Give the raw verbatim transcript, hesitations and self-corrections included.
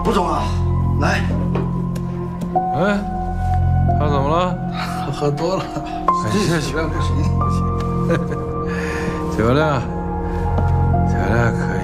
吴总啊，来。 哎，他怎么了？ 他喝多了。 哎，这酒量不行，不行。酒量，酒量可以。